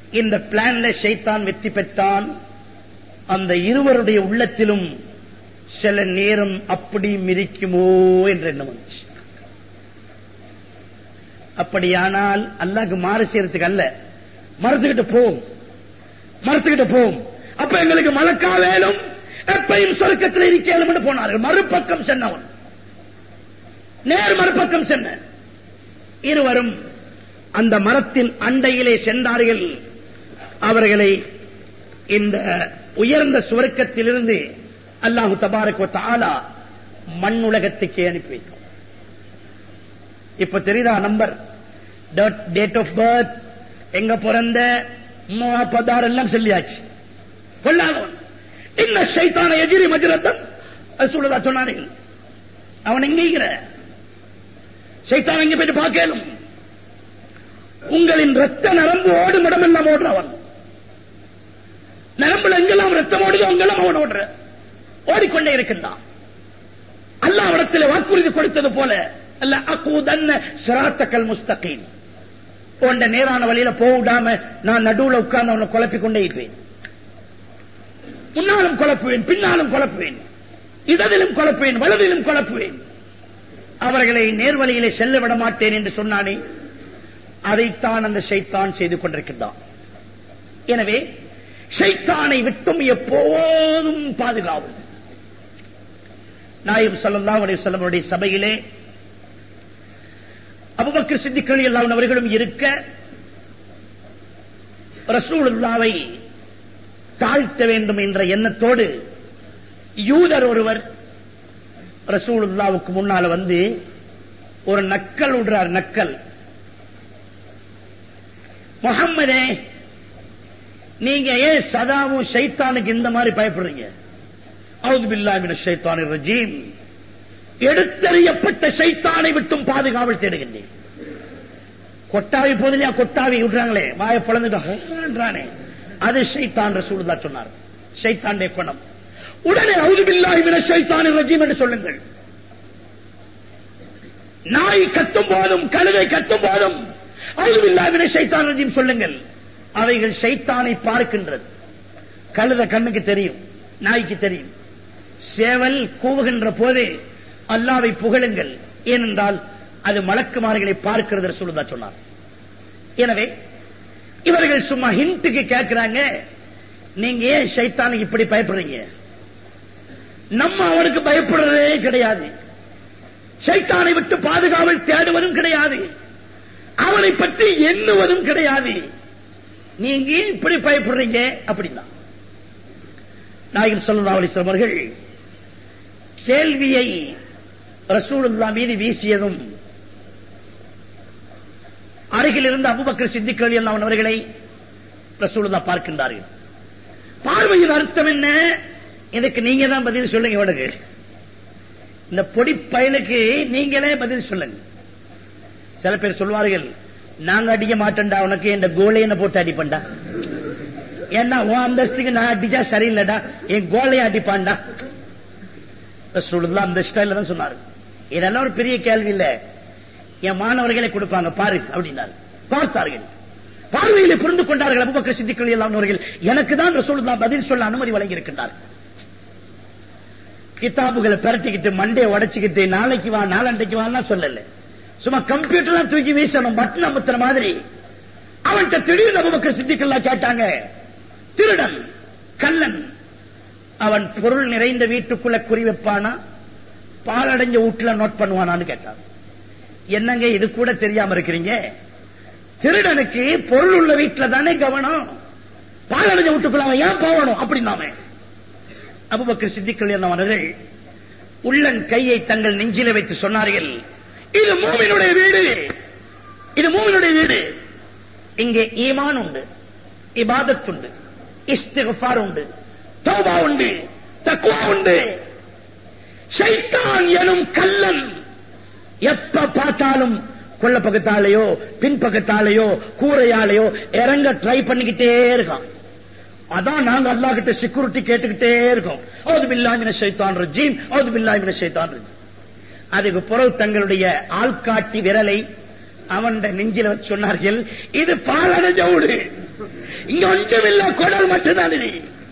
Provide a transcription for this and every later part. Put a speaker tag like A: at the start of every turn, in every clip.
A: இந்த பிளான்ல ஷைத்தான் வெற்றி பெற்றான். அந்த இருவருடைய உள்ளத்திலும் சில நேரம் அப்படி மிரிக்குமோ என்ற எண்ணம் வந்துச்சு. அப்படியானால் அல்லாஹ்க்கு மாறு செய்யறதுக்கு அல்ல, மறுத்துக்கிட்டு போம். அப்ப எங்களுக்கு மலக்கா வேணும், எப்பையும் சொர்க்கத்தில் இருக்கேனும் என்று போனார்கள். மறுபக்கம் சென்னவன் நேர் மறுபக்கம் சென்ன இருவரும் அந்த மரத்தின் அண்டையிலே சென்றார்கள். அவர்களை இந்த உயர்ந்த சுவர்க்கத்திலிருந்து அல்லாஹு தபாரக் வ தஆலா மண் உலகத்துக்கே அனுப்பி வைக்கும். இப்ப தெரியுதா நம்பர், டேட் ஆஃப் பர்த், எங்க பிறந்த, பதார் எல்லாம் சொல்லியாச்சு. கொள்ளாதவன் இன்ன ஷைத்தான எஜிரி மஜ்ரத்தன் ரசூலுல்லாஹ் சொன்னார்கள். அவன் எங்கிற ஷைத்தான் எங்க போயிட்டு பார்க்கலும். உங்களின் ரத்த நரம்பு ஓடும் இடமெல்லாம் ஓடுறவன், நரம்புல எங்கெல்லாம் ரத்தம் ஓடுதோ அங்கெல்லாம் அவன் ஓடிக்கொண்டே இருக்கின்றான். அல்லாஹ் இடத்தில் வாக்குறுதி கொடுத்தது போல அல்ல அகூதன்ன சிராத்தக்கல் முஸ்தகீம், போன்ற நேரான வழியில போடாம நான் நடுவுல உட்கார்ந்து அவனை குழப்பிக் கொண்டே இருப்பேன். முன்னாலும் குழப்புவேன், பின்னாலும் குழப்புவேன், இடதிலும் குழப்புவேன், வலதிலும் குழப்புவேன். அவர்களை நேர்வழியிலே செல்ல விட மாட்டேன் என்று சொன்னானே, அதைத்தான் அந்த ஷைத்தான் செய்து கொண்டிருக்கின்றான். எனவே ஷைத்தானை விட்டும் எப்போதும் பாதுகாவும். நாயகம் ஸல்லல்லாஹு அலைஹி வஸல்லம் அவருடைய சபையிலே அபூபக்கர் சித்திக் ரலியல்லாஹு அன்ஹு அவர்களும் இருக்க, ரசூலுல்லாஹ்வை தாழ்த்த வேண்டும் என்ற எண்ணத்தோடு யூதர் ஒருவர் ரசூலுல்லாஹ்வுக்கு முன்னால வந்து ஒரு நக்கல் விடுறார். நக்கல், முஹம்மதே, நீங்க ஏன் சதாவும் ஷைத்தானுக்கு இந்த மாதிரி பயப்படுறீங்க? அஊது பில்லாஹி மினஷ் ஷைத்தானிர் ரஜீம், எடுத்தறியப்பட்ட ஷைத்தானை விட்டும் பாதுகாவல் தேடுகின்றேன். கொட்டாவி போதிலையா, கொட்டாவி விடுறாங்களே, வாயை பொளந்துட்டானே, அது ஷைத்தான். ரசூலுல்லாஹ் சொன்னார், ஷைத்தானுடைய குணம். உடனே அஊது பில்லாஹி மினஷ் ஷைத்தானிர் ரஜீம் என்று சொல்லுங்கள். நாய் கத்தும் போதும், கழுதை கத்தும் போதும் அஊது பில்லாஹி மினஷ் ஷைத்தானிர் ரஜீம் சொல்லுங்கள். அவைகள் ஷைத்தானை பார்க்கின்றது. கழுத கண்ணுக்கு தெரியும், நாய்க்கு தெரியும். சேவல் கூவுகின்ற போது அல்லாஹ்வை புகழுங்கள், ஏனென்றால் அது மலக்குமார்களை பார்க்கிறது ரசூலுல்லாஹ் சொன்னார். எனவே இவர்கள் சும்மா ஹிண்ட்டுக்கு கேட்கிறாங்க, நீங்க ஏன் ஷைத்தானுக்கு இப்படி பயப்படுறீங்க? நம்ம அவனுக்கு பயப்படுறதே கிடையாது, ஷைத்தானை விட்டு பாதுகாவல் தேடுவதும் கிடையாது, அவனை பற்றி எண்ணுவதும் கிடையாது, நீங்க இப்படி பயப்படுறீங்க அப்படின்னா. நாயகம் ஸல்லல்லாஹு அலைஹி வஸல்லம் அவர்கள் கேள்வியை ரசூலுல்லாஹ் மீது வீசியதும் அருகில் இருந்த அபூபக்கர் சித்திக் ரலியல்லாஹு அன்ஹு அவர்களை ரசூலுல்லாஹ் பார்க்கின்றார்கள். பார்வையின் அர்த்தம் என்ன? எனக்கு நீங்க தான் பதில் சொல்லுங்க. இவனுக்கு இந்த பொடி பயலுக்கு நீங்களே பதில் சொல்லுங்க. சில பேர் சொல்வார்கள், நாங்க அடிக்க மாட்டேன்டா, உனக்கு இந்த கோலையனை போட்டு அடிப்பண்டா, ஏன்னா உன் அந்தஸ்துக்கு நான் அடிச்சா சரியில்லடா, என் கோலையை அடிப்பான்டா. ரசூலுல்லாஹ் அந்த ஸ்டைல்ல தான் சொன்னாரு. இதெல்லாம் ஒரு பெரிய கேள்வி இல்ல, என் மாணவர்களை கொடுப்பாங்க பாரு அப்படின்னாரு. பார்த்தார்கள், பார்வையிலே புரிந்து கொண்டார்கள் அபூபக்கர் சித்திக் ரலியல்லாஹு அன்ஹு அவர்கள். எனக்கு தான் ரசூலுல்லாஹ் பதில் சொல்ல அனுமதி வழங்கி இருக்கின்றார். கிதாபுகளை பரட்டிக்கிட்டு மண்டையை உடைச்சுக்கிட்டு நாளைக்கு வா நாளண்டைக்கு வான்னா சொல்லல, சும்மா கம்ப்யூட்டர்லாம் தூக்கி வீசணும் பட்டன் அமுத்துற மாதிரி. அவன்கிட்ட திடீர்னு அபூபக்கர் சித்திக் ரலியல்லாஹு கேட்டாங்க, திருடன், கள்ளன், அவன் பொருள் நிறைந்த வீட்டுக்குள்ள குறி வைப்பானா, பாலடைஞ்ச வீட்டுல நோட் பண்ணுவானான்னு கேட்டான். என்னங்க இது கூட தெரியாம இருக்கிறீங்க? திருடனுக்கு பொருள் உள்ள வீட்டுல தானே கவனம், பாலடைஞ்ச வீட்டுக்குள்ள அவன் ஏன் போகணும் அப்படின்னாமே. அபூபக்கர் சித்திக் ரலியல்லாஹு அன்ஹு அவர்கள் உள்ளன் கையை தங்கள் நெஞ்சில வைத்து சொன்னார்கள், இது மூமினுடைய வீடு, இது மூமினுடைய வீடு. இங்கே ஈமான் உண்டு, இபாதத் உண்டு, இஸ்திக்ஃபார் உண்டு, தௌபா உண்டு, தக்வா உண்டு. ஷைத்தான் எனும் கள்ளன் எப்ப பார்த்தாலும் கொள்ள பக்கத்தாலேயோ பின்பக்கத்தாலேயோ கூரையாலேயோ இறங்க ட்ரை பண்ணிக்கிட்டே இருக்கான். அதான் நாங்க அல்லாஹ் கிட்ட செக்யூரிட்டி கேட்டுக்கிட்டே இருக்கோம். அவுது பில்லாஹி மினஷ் ஷைத்தானிர் ரஜீம், அவுது பில்லாஹி மினஷ் ஷைத்தானிர் ரஜீம். அதுக்கு பிறகு தங்களுடைய ஆள்காட்டி விரலை அவன் நெஞ்சில வச்சு சொன்னார்கள், இது பாலடைஞ்ச வீடு, இங்க ஒன்றுமில்ல, குடல் மட்டும்தான் இது.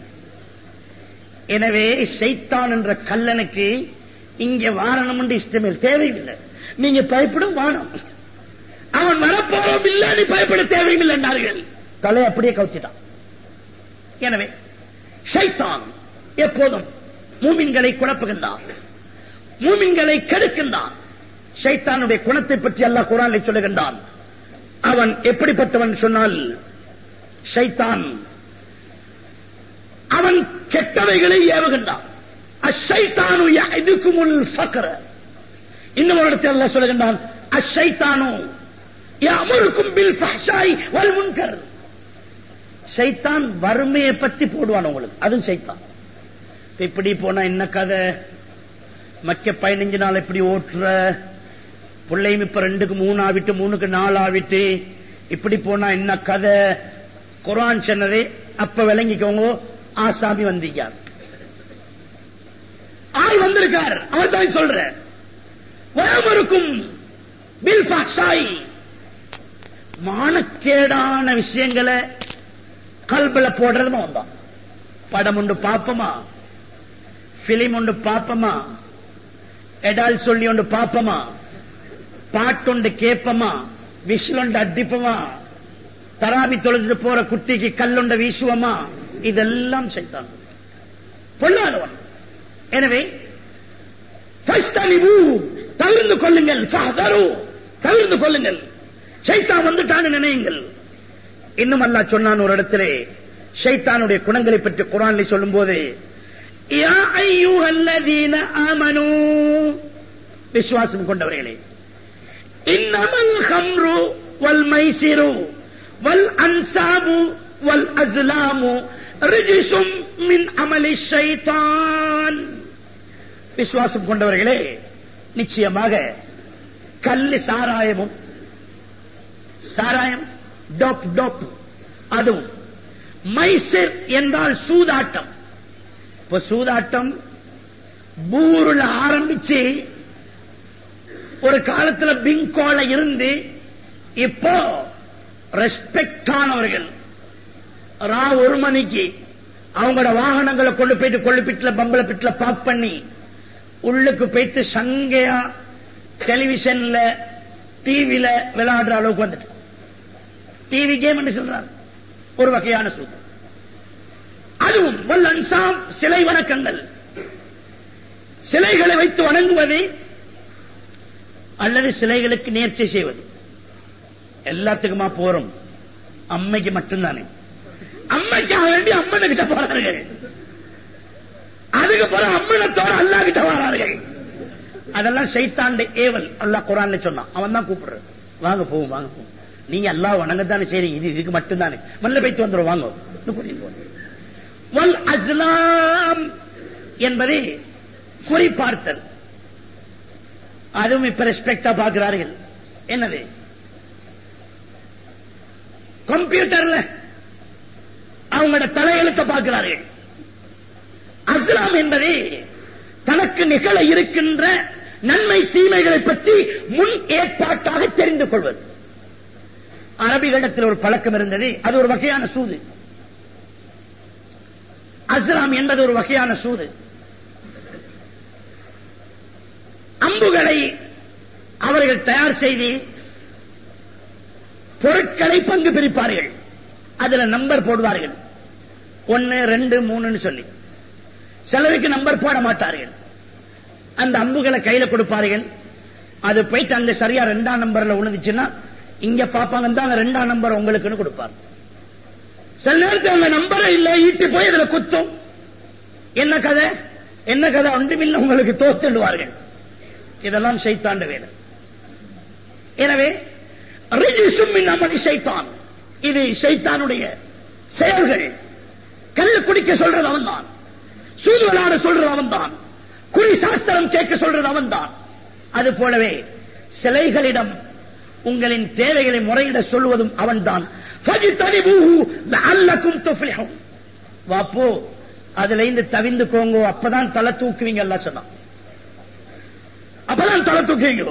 A: எனவே ஷைத்தான் என்ற கல்லனுக்கு இங்க வாரணம் என்று இஷ்டமே தேவையில்லை. நீங்க பயப்படும் வானம், அவன் வரப்போறோம் இல்ல, நீ பயப்பட தேவையில்லை என்றார்கள். தலை அப்படியே கவுத்திட்டான். எனவே ஷைத்தான் எப்போதும் மூமின்களை குழப்புகின்றான், மூமின்களை கெடுக்கின்றான். ஷைத்தானுடைய குணத்தை பற்றி அல்லாஹ் குர்ஆனில் சொல்லுகின்றான். அவன் எப்படிப்பட்டவன் சொன்னால், ஷைத்தான் அவன் கெட்டவைகளை ஏவுகின்றான். அஷைத்தானு யஅதுகுமுல் ஃபக்ர. இன்னொரு இடத்தில் அல்லாஹ் சொல்லுகின்றான், அஷைத்தானு யஅமுருக்கும் பில் ஃபஹ்ஷாய் வல் முன்கர். ஷைத்தான் வறுமையை பத்தி போடுவான் உங்களுக்கு, அதுவும் ஷைத்தான். இப்படி போனா என்ன கதை, மக்க 15 நாள் இப்படி ஓட்டுற பிள்ளையும் இப்ப 2க்கு 3 ஆவிட்டு 3க்கு 4 ஆவிட்டு இப்படி போனா என்ன கதை. குர்ஆன் சொன்னதே அப்ப விளங்கிக்கோங்க. ஆசாமி வந்திருக்கார், ஆள் வந்திருக்கார், அவர் தான் சொல்ற வயமருக்கும் பில் ஃபஹ்ஷாய், மானக்கேடான விஷயங்களை கல்பல போடுறதுமா வந்தான். படம் உண்டு பாப்பமா, பிலிம் உண்டு பாப்பமா, எடால் சொல்லி உண்டு பாப்பமா, பாட்டுண்டு கேப்பமா, விசிலுண்டு அடிப்பமா, தராவி தொழுது போற குட்டிக்கு கல்லுண்ட வீசுவமா, இதெல்லாம் ஷைத்தான் பொல்லாதவன். எனவே தவிர்ந்து கொள்ளுங்கள், தவிர்ந்து கொள்ளுங்கள், ஷைத்தான் வந்துட்டான்னு நினையுங்கள். இன்னும் அல்லாஹ் சொன்னான் ஒரு இடத்திலே ஷைத்தானுடைய குணங்களை பற்றி குர்ஆனில் சொல்லும் போது, யா அய்யுஹல்லதீன ஆமனூ, விசுவாசம் கொண்டவர்களே, இன்னமல் ஹம்ரு வல் மைசிரு வல் அன்சாபு வல் அஸ்லாமு ரிஜ்சும் மின் அமலி ஷைத்தான். விசுவாசம் கொண்டவர்களே, நிச்சயமாக கல்லு சாராயமும், சாராயம் டோப், அதுவும் மைசிர் என்றால் சூதாட்டம். இப்ப சூதாட்டம் பூருல ஆரம்பிச்சு ஒரு காலத்துல பிங்கோல இருந்து இப்போ ரெஸ்பெக்ட் ஆனவர்கள் 1 மணிக்கு அவங்களோட வாகனங்களை கொண்டு போயிட்டு கொள்ளுப்பிட்டுல பம்பள பிட்டுல பாக் பண்ணி உள்ளுக்கு போயிட்டு சங்கையா டெலிவிஷன்ல டிவில விளையாடுற அளவுக்கு வந்துட்டு டிவி கேம் என்று சொல்றாங்க. ஒரு வகையான சூது. அதுவும் வல் அன்சாம், சிலை வணக்கங்கள், சிலைகளை வைத்து வணங்குவது அல்லது சிலைகளுக்கு நேர்ச்சை செய்வது. எல்லாத்துக்குமா போறோம், அம்மைக்கு மட்டும்தானே. அம்மைக்காக வேண்டி அம்மனை கிட்ட போறார்கள், அதுக்கு பிறகு அம்மனத்தோட அல்லா கிட்ட வரார்கள். அதெல்லாம் ஷைத்தாண்ட ஏவல். அல்லாஹ் குர்ஆன்ல சொன்னான், அவன் தான் கூப்பிடுற, வாங்க போவோம், வாங்க போவோம், நீங்க அல்லாஹ் வணங்கத்தானே செய்றீங்க, இது இதுக்கு மட்டும்தானே, மல்ல போய்த்து வந்துடும், வாங்க. வல் அஸ்லாம் என்பது குறிப்பார்த்தல். அதுவும் இப்ப ரெஸ்பெக்டா பார்க்கிறார்கள். என்னது, கம்ப்யூட்டர்ல அவங்களோட தலையெழுத்த பார்க்கிறார்கள். அஸ்லாம் என்பது தனக்கு நிகழ இருக்கின்ற நன்மை தீமைகளை பற்றி முன் ஏற்பாட்டாக தெரிந்து கொள்வது. அரபிகளிடத்தில் ஒரு பழக்கம் இருந்தது, அது ஒரு வகையான சூது. அஸ்லாம் என்பது ஒரு வகையான சூது. அம்புகளை அவர்கள் தயார் செய்து பொருட்களை பங்கு பிரிப்பார்கள். அதுல நம்பர் போடுவார்கள், 1, 2, 3 சொல்லி. சிலருக்கு நம்பர் போட மாட்டார்கள். அந்த அம்புகளை கையில கொடுப்பார்கள். அது போயிட்டு அங்க சரியா 2ஆம் நம்பர்ல விழுந்துச்சுன்னா இங்க பாப்பாங்க, தான் 2ஆம் நம்பர் உங்களுக்குன்னு கொடுப்பார். சில நேரத்தில் அந்த நம்பரை இல்ல ஈட்டி போய் இதுல குத்தும். என்ன கதை, என்ன கதை, ஒன்றுமில்லை, உங்களுக்கு தோத்துடுவார்கள். இதெல்லாம் ஷைத்தாண்ட வேலை. எனவே ரிஜ்சும் மின் அமலி ஷைத்தான், இது ஷைத்தானுடைய செயல்கள். கல்லு குடிக்க சொல்றது அவன் தான், சூது விளையாட சொல்றது அவன் தான், குறி சாஸ்திரம் கேட்க சொல்றது அவன் தான். அது போலவே சிலைகளிடம் உங்களின் தேவைகளை முறையிட சொல்லுவதும் அவன் தான். வாப்போ அதுல இருந்து தவிந்துக்கோங்க, அப்பதான் தலை தூக்குவீங்க. எல்லாம் சொன்னான், அப்பதான் தலை தூக்குவீங்க.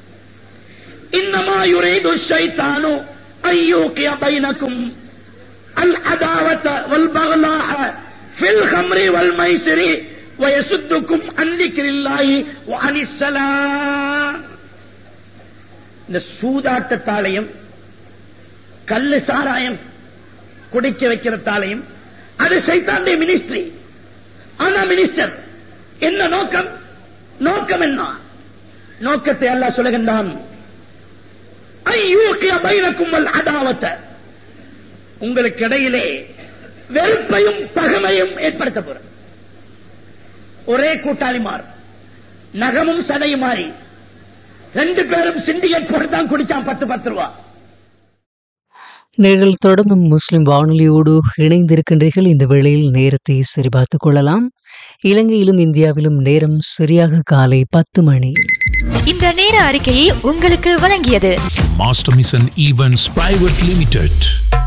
A: இன்னமா யுரீது ஷைத்தானு ஐயூகிய பைனக்கும் அல் அதாவத வல் பகலாஹ ஃபில் ஹம்ரி வல் மைசிரி வயசுத்துக்கும் அன் திக்ரில்லாஹி வ அனிஸ் ஸலாம். இந்த சூதாட்டத்தாலையும் கள்ளு சாராயம் குடிக்க வைக்கிறதாலையும் அது சைத்தானுடைய மினிஸ்ட்ரி. ஆனா மினிஸ்டர் என்ன நோக்கம்? நோக்கம் என்ன? நோக்கத்தை அல்லாஹ் சொல்லுகின்றான், ஐயூகிய பைனக்கும் வல் அதாவத, உங்களுக்கு இடையிலே வெறுப்பையும் பகைமையும் ஏற்படுத்த போற. ஒரே கூட்டாளி மாறு, நகமும் சதையும் மாறி 2 பேரும் சிண்டிகேட் போட்டு தான் குடிச்சான் 10 ரூபா.
B: நீங்கள் தொடர்ந்தும் முஸ்லிம் வானொலியோடு இணைந்திருக்கின்றீர்கள். இந்த வேளையில் நேரத்தை சரிபார்த்துக் கொள்ளலாம். இலங்கையிலும் இந்தியாவிலும் நேரம் சரியாக காலை 10 மணி.
C: இந்த நேர அறிக்கையை உங்களுக்கு வழங்கியது
D: master mission events private limited.